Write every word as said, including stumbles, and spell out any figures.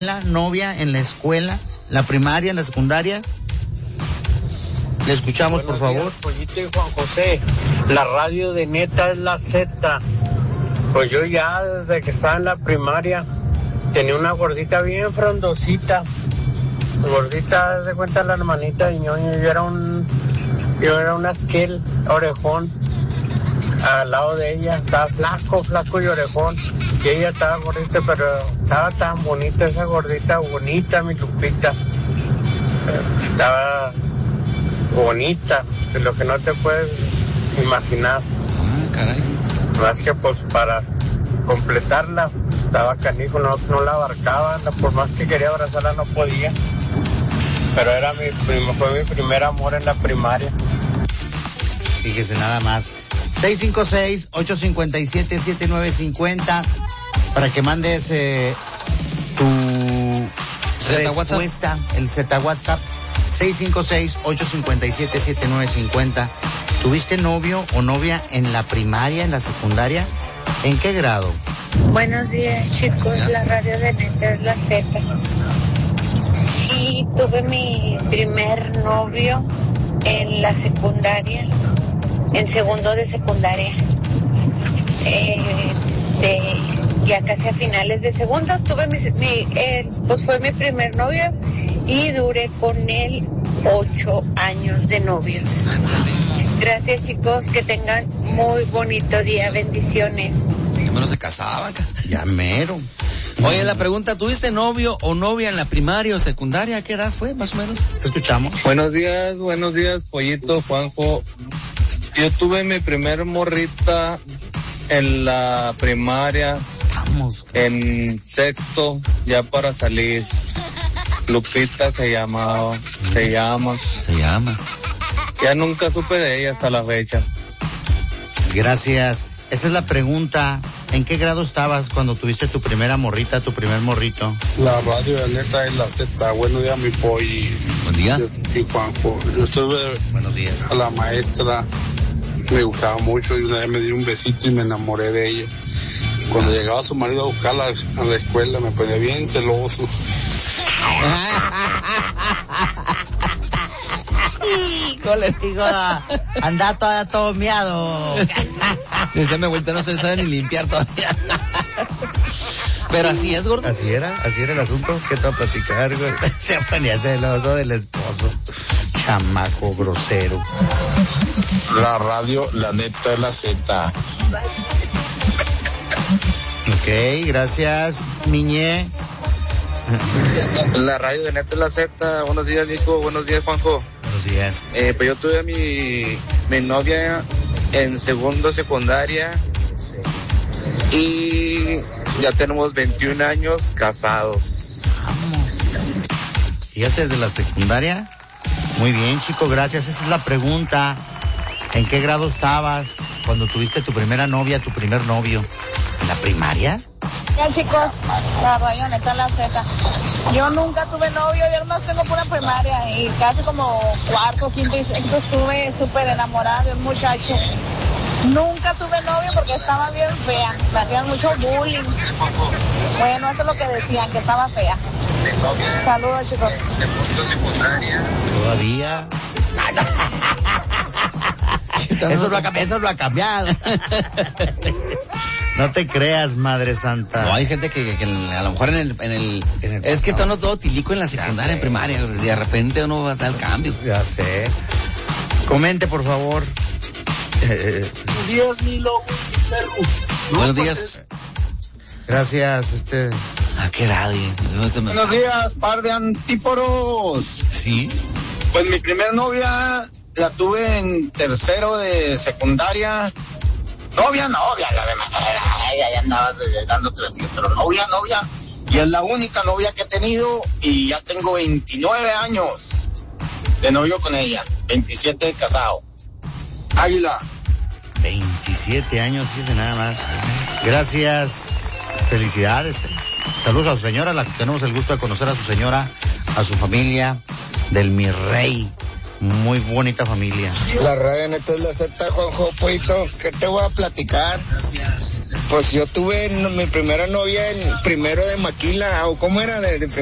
la novia en la escuela, la primaria, en la secundaria. Le escuchamos, Buenos por favor. días, Pollito y Juan José. La radio de Neta es la Z. Pues yo ya desde que estaba en la primaria tenía una gordita bien frondosita. Gordita, de cuenta la hermanita de ñoño. Yo era un, yo era un asquel, orejón. Al lado de ella estaba flaco, flaco y orejón. Y ella estaba gordita, pero estaba tan bonita esa gordita, bonita mi Lupita. Estaba bonita, de lo que no te puedes imaginar. Ah, caray. Más que pues para completarla, estaba canijo, no, no la abarcaba, por más que quería abrazarla no podía. Pero era mi primo, fue mi primer amor en la primaria. Fíjese nada más. seis cinco seis, ocho cinco siete, siete nueve cinco cero para que mandes eh, tu Z respuesta, WhatsApp. el Z WhatsApp seis cinco seis, ocho cinco siete, siete nueve cinco cero. ¿Tuviste novio o novia en la primaria, en la secundaria? ¿En qué grado? Buenos días, chicos, la radio de Neta es la Z. Sí, tuve mi primer novio en la secundaria, en segundo de secundaria. Este, ya casi a finales de segundo tuve mi, mi eh, pues fue mi primer novio y duré con él ocho años de novios. Gracias, chicos, que tengan muy bonito día, bendiciones. Que menos se casaban. Ya mero. Oye, la pregunta, ¿tuviste novio o novia en la primaria o secundaria? ¿A qué edad fue, más o menos? Te escuchamos. Buenos días, buenos días, Pollito, Juanjo. Yo tuve mi primer morrita en la primaria, Vamos. en sexto, ya para salir. Lupita se llamaba, se llama. Se llama. Ya nunca supe de ella hasta la fecha. Gracias. Esa es la pregunta. ¿En qué grado estabas cuando tuviste tu primera morrita, tu primer morrito? La radio de Neta es la Z. Buenos días, mi pollo. Buen día. Y Juanjo. Yo estuve Buenos días. a la maestra, me gustaba mucho y una vez me dio un besito y me enamoré de ella. Cuando llegaba su marido a buscarla a la escuela me ponía bien celoso. Híjole, digo, anda todavía todo miado. Desde mi vuelta no se sabe ni limpiar todavía. Pero así es, gordo. Así era, así era el asunto. ¿Qué te va a platicar, güey? Se ponía celoso del esposo. Chamaco grosero. La radio, la Neta es la Z. Ok, gracias, Miñé. La radio de Neta es la Z. Buenos días, Nico. Buenos días, Juanjo. Buenos días. Eh, pues yo tuve a mi, mi novia en segundo secundaria y ya tenemos veintiún años casados. Vamos. Fíjate, desde la secundaria. Muy bien, chico, gracias. Esa es la pregunta. ¿En qué grado estabas cuando tuviste tu primera novia, tu primer novio? ¿En la primaria? Ya, chicos, la radio Neta la Z. Yo nunca tuve novio, yo nomás tengo pura primaria y casi como cuarto, quinto y sexto estuve súper enamorada de un muchacho. Nunca tuve novio porque estaba bien fea, me hacían mucho bullying. Bueno, eso es lo que decían, que estaba fea. Saludos, chicos. Todavía. Eso lo ha, eso lo ha cambiado. No te creas, Madre Santa. No, hay gente que, que a lo mejor en el... En el, En el es que pasado. todo, todo tilico en la secundaria, en primaria. Y de repente uno va a dar el cambio. Ya sé. Comente, por favor. Eh, Buenos días, mi lobo, perro. Buenos días. gracias, este... ¿A qué edad? eh? Buenos días, par de antíporos. Sí. Pues mi primer novia la tuve en tercero de secundaria. Novia, novia, la demás, ya andaba dando tres, pero novia, novia. Y es la única novia que he tenido y ya tengo veintinueve años de novio con ella, veintisiete de casado. Águila. veintisiete años, fíjese nada más. Gracias. Felicidades. Saludos a su señora, la que tenemos el gusto de conocer a su señora, a su familia, del mi rey. Muy bonita familia. La radio Neta es la Z, Juanjo Poito. ¿Qué te voy a platicar? Pues yo tuve mi primera novia en primero de maquila, o cómo era, de, de